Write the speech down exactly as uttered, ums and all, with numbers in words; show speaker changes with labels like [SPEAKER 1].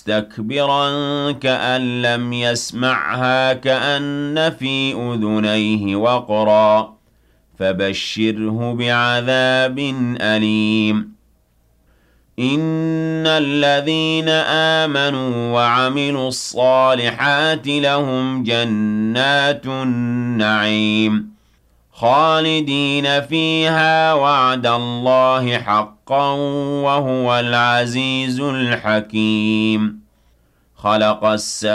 [SPEAKER 1] مستكبرا كأن لم يسمعها كأن في أذنيه وقرا فبشره بعذاب أليم إن الذين آمنوا وعملوا الصالحات لهم جنات النعيم خالدين فيها وعد الله حقا وهو العزيز الحكيم خلق السماوات